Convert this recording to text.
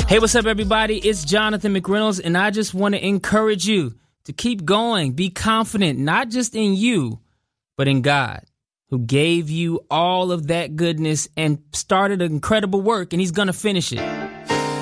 Hey, what's up, everybody? It's Jonathan McReynolds, and I just want to encourage you to keep going. Be confident, not just in you, but in God, who gave you all of that goodness and started an incredible work, and he's going to finish it.